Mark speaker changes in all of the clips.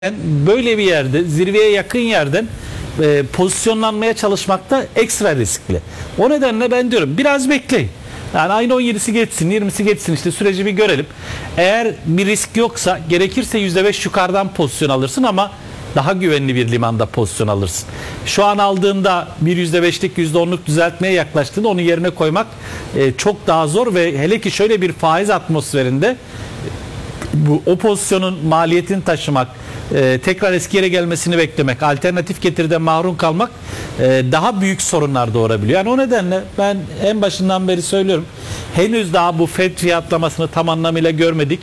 Speaker 1: böyle bir yerde, zirveye yakın yerden pozisyonlanmaya çalışmakta ekstra riskli. O nedenle ben diyorum biraz bekleyin. Yani ayın 17'si geçsin, 20'si geçsin, işte süreci bir görelim. Eğer bir risk yoksa gerekirse %5 yukarıdan pozisyon alırsın ama daha güvenli bir limanda pozisyon alırsın. Şu an aldığında bir %5'lik %10'luk düzeltmeye yaklaştığında onu yerine koymak çok daha zor ve hele ki şöyle bir faiz atmosferinde o pozisyonun maliyetini taşımak, tekrar eski yere gelmesini beklemek, alternatif getiriden mahrum kalmak daha büyük sorunlar doğurabiliyor. Yani o nedenle ben en başından beri söylüyorum. Henüz daha bu FED fiyatlamasını tam anlamıyla görmedik.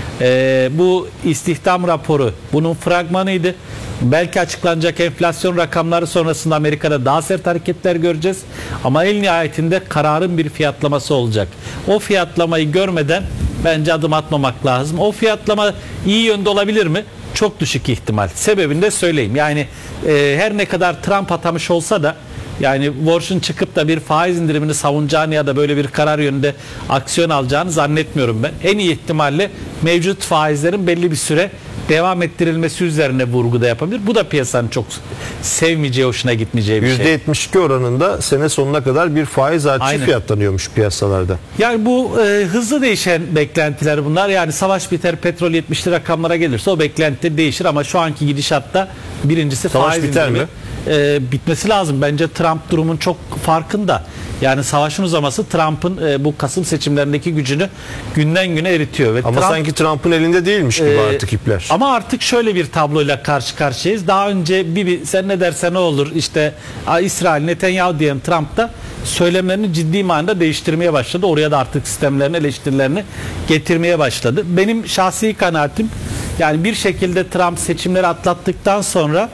Speaker 1: Bu istihdam raporu bunun fragmanıydı. Belki açıklanacak enflasyon rakamları sonrasında Amerika'da daha sert hareketler göreceğiz. Ama en nihayetinde kararın bir fiyatlaması olacak. O fiyatlamayı görmeden bence adım atmamak lazım. O fiyatlama iyi yönde olabilir mi? Çok düşük ihtimal. Sebebini de söyleyeyim. Yani her ne kadar Trump atamış olsa da yani Warsh'un çıkıp da bir faiz indirimini savunacağını ya da böyle bir karar yönünde aksiyon alacağını zannetmiyorum ben. En iyi ihtimalle mevcut faizlerin belli bir süre devam ettirilmesi üzerine vurgu da yapabilir. Bu da piyasanın çok sevmeyeceği, hoşuna gitmeyeceği bir şey.
Speaker 2: %72 oranında sene sonuna kadar bir faiz artışı fiyatlanıyormuş piyasalarda.
Speaker 1: Yani bu hızlı değişen beklentiler bunlar. Yani savaş biter, petrol 70'li rakamlara gelirse o beklenti değişir ama şu anki gidişatta birincisi
Speaker 2: savaş
Speaker 1: faiz
Speaker 2: biter
Speaker 1: indirimi.
Speaker 2: mi?
Speaker 1: Bitmesi lazım. Bence Trump durumun çok farkında. Yani savaşın uzaması Trump'ın bu Kasım seçimlerindeki gücünü günden güne eritiyor. Ve
Speaker 2: ama sanki Trump'ın elinde değilmiş gibi artık ipler.
Speaker 1: Ama artık şöyle bir tabloyla karşı karşıyayız. Daha önce Bibi sen ne dersen ne olur işte İsrail, Netanyahu diyen Trump da söylemlerini ciddi manada değiştirmeye başladı. Oraya da artık sistemlerini, eleştirilerini getirmeye başladı. Benim şahsi kanaatim yani bir şekilde Trump seçimleri atlattıktan sonra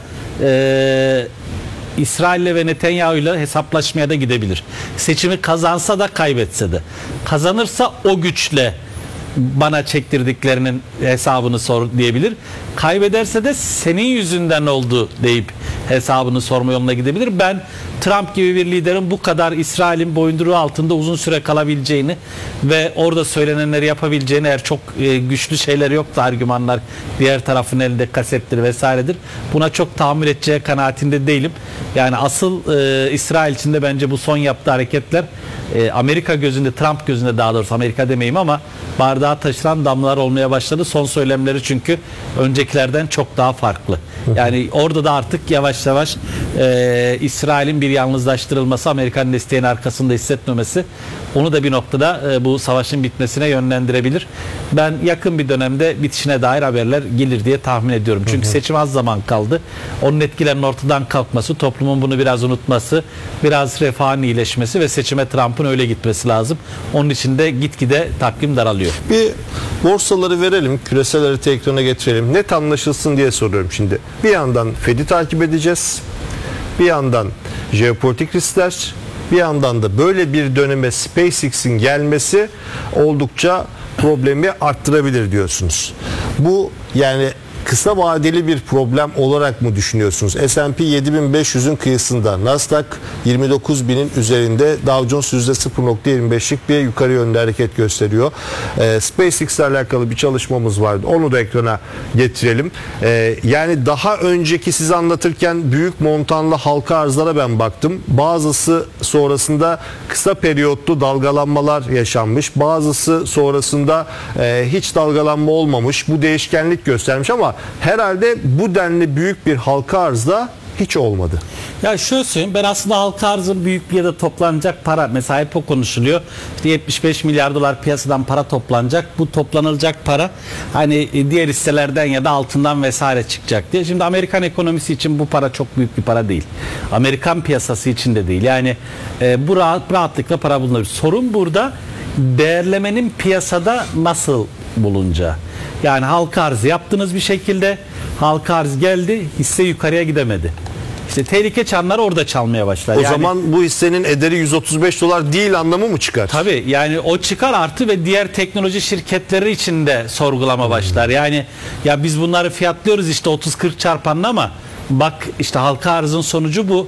Speaker 1: İsrail'le ve Netanyahu'yla hesaplaşmaya da gidebilir. Seçimi kazansa da kaybetse de. Kazanırsa o güçle bana çektirdiklerinin hesabını sor diyebilir. Kaybederse de senin yüzünden oldu deyip hesabını sorma yoluna gidebilir. Ben Trump gibi bir liderin bu kadar İsrail'in boyunduruğu altında uzun süre kalabileceğini ve orada söylenenleri yapabileceğini, eğer çok güçlü şeyler yoksa argümanlar, diğer tarafın elinde kasettir vesairedir, buna çok tahammül edeceği kanaatinde değilim. Yani asıl İsrail için de bence bu son yaptığı hareketler Amerika gözünde, Trump gözünde, daha doğrusu Amerika demeyeyim ama bardağa taşıran damlalar olmaya başladı. Son söylemleri çünkü öncekilerden çok daha farklı. Yani orada da artık yavaş yavaş İsrail'in bir yalnızlaştırılması, Amerikan desteğinin arkasında hissetmemesi onu da bir noktada bu savaşın bitmesine yönlendirebilir. Ben yakın bir dönemde bitişine dair haberler gelir diye tahmin ediyorum. Çünkü seçim az zaman kaldı. Onun etkilerinin ortadan kalkması, toplumun bunu biraz unutması, biraz refahın iyileşmesi ve seçime Trump'ın öyle gitmesi lazım. Onun için de gitgide takvim daralıyor.
Speaker 2: Bir borsaları verelim, küresel harita ekrana getirelim. Net anlaşılsın diye soruyorum şimdi. Bir yandan Fed'i takip edeceğiz. Bir yandan jeopolitik riskler, bir yandan da böyle bir döneme SpaceX'in gelmesi oldukça problemi arttırabilir diyorsunuz. Bu yani kısa vadeli bir problem olarak mı düşünüyorsunuz? S&P 7500'ün kıyısında, Nasdaq 29.000'in üzerinde, Dow Jones %0.25'lik bir yukarı yönde hareket gösteriyor. SpaceX ile alakalı bir çalışmamız vardı. Onu da ekrana getirelim. Yani daha önceki siz anlatırken büyük montanlı halka arzlara ben baktım. Bazısı sonrasında kısa periyotlu dalgalanmalar yaşanmış. Bazısı sonrasında hiç dalgalanma olmamış. Bu değişkenlik göstermiş ama herhalde bu denli büyük bir halka arzda hiç olmadı.
Speaker 1: Ya şöyle söyleyeyim, ben aslında halka arzın büyük bir yerde toplanacak para, mesela hep o konuşuluyor. İşte 75 milyar dolar piyasadan para toplanacak. Bu toplanılacak para hani diğer hisselerden ya da altından vesaire çıkacak diye. Şimdi Amerikan ekonomisi için bu para çok büyük bir para değil. Amerikan piyasası için de değil. Yani bu rahatlıkla para bulunabilir. Sorun burada değerlemenin piyasada nasıl bulunacağı. Yani halka arz yaptınız bir şekilde, halka arz geldi, hisse yukarıya gidemedi. İşte tehlike çanları orada çalmaya başlar.
Speaker 2: O zaman bu hissenin ederi 145 dolar değil anlamı mı çıkar?
Speaker 1: Tabii yani o çıkar artı ve diğer teknoloji şirketleri için de sorgulama başlar. Yani ya biz bunları fiyatlıyoruz işte 30-40 çarpanla ama bak işte halka arzın sonucu bu.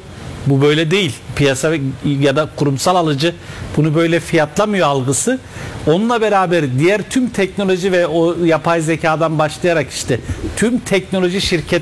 Speaker 1: Bu böyle değil. Piyasa ya da kurumsal alıcı bunu böyle fiyatlamıyor algısı. Onunla beraber diğer tüm teknoloji ve o yapay zekadan başlayarak işte tüm teknoloji